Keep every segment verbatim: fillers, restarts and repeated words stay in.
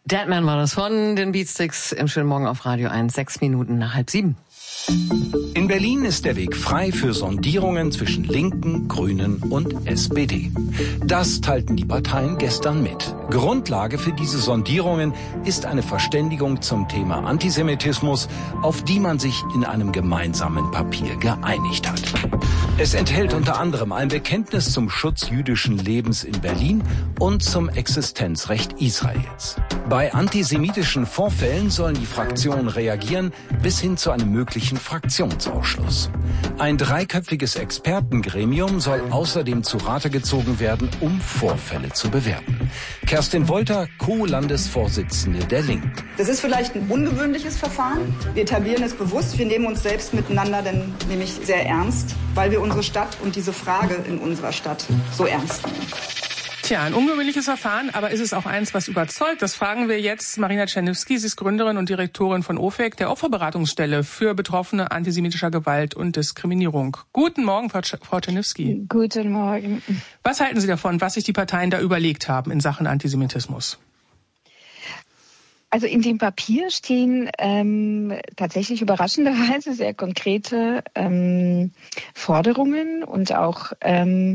Deadman war das von den Beatsticks im schönen Morgen auf Radio eins, sechs Minuten nach halb sieben. In Berlin ist der Weg frei für Sondierungen zwischen Linken, Grünen und S P D. Das teilten die Parteien gestern mit. Grundlage für diese Sondierungen ist eine Verständigung zum Thema Antisemitismus, auf die man sich in einem gemeinsamen Papier geeinigt hat. Es enthält unter anderem ein Bekenntnis zum Schutz jüdischen Lebens in Berlin und zum Existenzrecht Israels. Bei antisemitischen Vorfällen sollen die Fraktionen reagieren, bis hin zu einem möglichen Fraktionsausschluss. Ein dreiköpfiges Expertengremium soll außerdem zu Rate gezogen werden, um Vorfälle zu bewerten. Kerstin Wolter, Co-Landesvorsitzende der Linken. Das ist vielleicht ein ungewöhnliches Verfahren. Wir etablieren es bewusst. Wir nehmen uns selbst miteinander denn nämlich sehr ernst, weil wir unsere Stadt und diese Frage in unserer Stadt so ernst nehmen. Tja, ein ungewöhnliches Verfahren, aber ist es auch eins, was überzeugt? Das fragen wir jetzt Marina Czerniewski. Sie ist Gründerin und Direktorin von O F E C, der Opferberatungsstelle für Betroffene antisemitischer Gewalt und Diskriminierung. Guten Morgen, Frau Czerniewski. Guten Morgen. Was halten Sie davon, was sich die Parteien da überlegt haben in Sachen Antisemitismus? Also in dem Papier stehen ähm, tatsächlich überraschenderweise sehr konkrete ähm, Forderungen und auch ähm,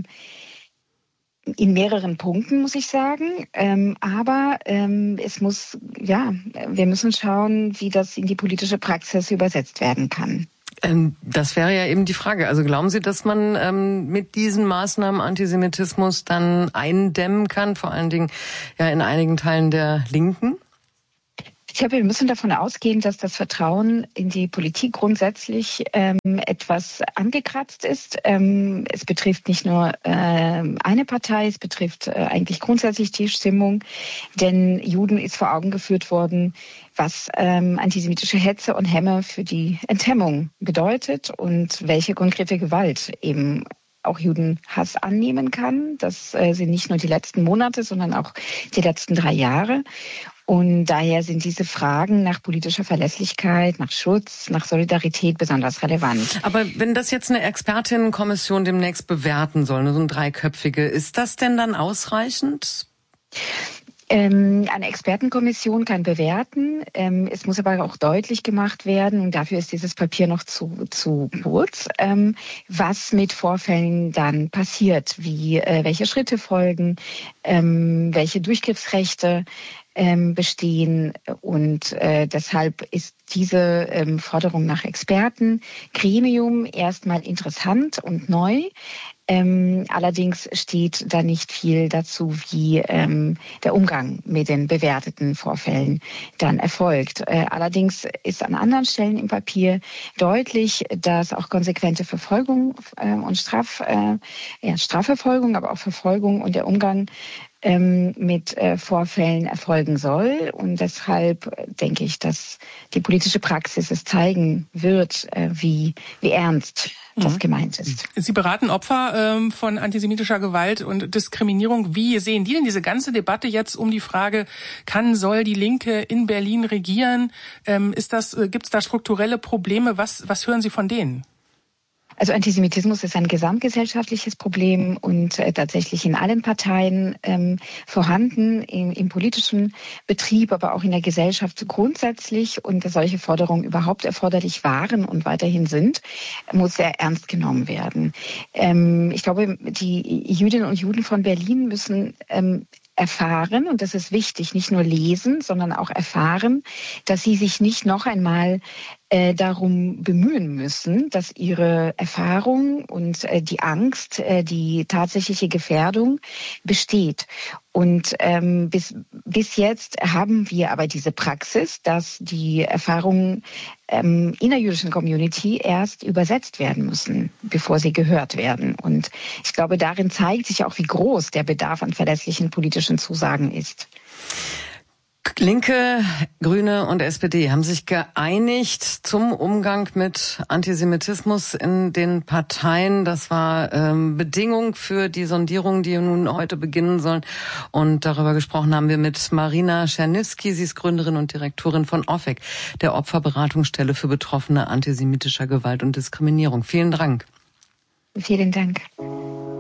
in mehreren Punkten, muss ich sagen. Ähm, aber ähm, es muss, ja, wir müssen schauen, wie das in die politische Praxis übersetzt werden kann. Ähm, das wäre ja eben die Frage. Also glauben Sie, dass man ähm, mit diesen Maßnahmen Antisemitismus dann eindämmen kann, vor allen Dingen ja in einigen Teilen der Linken? Ich glaube, wir müssen davon ausgehen, dass das Vertrauen in die Politik grundsätzlich ähm, etwas angekratzt ist. Ähm, es betrifft nicht nur ähm, eine Partei, es betrifft äh, eigentlich grundsätzlich die Stimmung. Denn Juden ist vor Augen geführt worden, was ähm, antisemitische Hetze und Häme für die Enthemmung bedeutet und welche konkrete Gewalt eben auch Judenhass annehmen kann. Das äh, sind nicht nur die letzten Monate, sondern auch die letzten drei Jahre. Und daher sind diese Fragen nach politischer Verlässlichkeit, nach Schutz, nach Solidarität besonders relevant. Aber wenn das jetzt eine Expertinnenkommission demnächst bewerten soll, so eine dreiköpfige, ist das denn dann ausreichend? Ähm, eine Expertenkommission kann bewerten. Ähm, es muss aber auch deutlich gemacht werden, und dafür ist dieses Papier noch zu, zu kurz, ähm, was mit Vorfällen dann passiert, wie, äh, welche Schritte folgen, ähm, welche Durchgriffsrechte ähm, bestehen. Und äh, deshalb ist diese ähm, Forderung nach Expertengremium erstmal interessant und neu. Ähm, allerdings steht da nicht viel dazu, wie ähm, der Umgang mit den bewerteten Vorfällen dann erfolgt. Äh, allerdings ist an anderen Stellen im Papier deutlich, dass auch konsequente Verfolgung äh, und Straf, äh, ja, Strafverfolgung, aber auch Verfolgung und der Umgang ähm, mit äh, Vorfällen erfolgen soll. Und deshalb denke ich, dass die politische Praxis es zeigen wird, äh, wie, wie ernst das gemeint ist. Sie beraten Opfer ähm, von antisemitischer Gewalt und Diskriminierung. Wie sehen die denn diese ganze Debatte jetzt um die Frage, kann, soll die Linke in Berlin regieren? Ähm, ist das, äh, gibt es da strukturelle Probleme? Was, was hören Sie von denen? Also Antisemitismus ist ein gesamtgesellschaftliches Problem und äh, tatsächlich in allen Parteien ähm, vorhanden, im, im politischen Betrieb, aber auch in der Gesellschaft grundsätzlich. Und dass solche Forderungen überhaupt erforderlich waren und weiterhin sind, muss sehr ernst genommen werden. Ähm, ich glaube, die Jüdinnen und Juden von Berlin müssen ähm, erfahren, und das ist wichtig, nicht nur lesen, sondern auch erfahren, dass sie sich nicht noch einmal äh, darum bemühen müssen, dass ihre Erfahrung und äh, die Angst, äh, die tatsächliche Gefährdung besteht. Und ähm, bis, bis jetzt haben wir aber diese Praxis, dass die Erfahrungen ähm, in der jüdischen Community erst übersetzt werden müssen, bevor sie gehört werden. Und ich glaube, darin zeigt sich auch, wie groß der Bedarf an verlässlichen politischen Zusagen ist. Linke, Grüne und S P D haben sich geeinigt zum Umgang mit Antisemitismus in den Parteien. Das war ähm, Bedingung für die Sondierungen, die nun heute beginnen sollen. Und darüber gesprochen haben wir mit Marina Czerniewski. Sie ist Gründerin und Direktorin von O F E C, der Opferberatungsstelle für Betroffene antisemitischer Gewalt und Diskriminierung. Vielen Dank. Vielen Dank.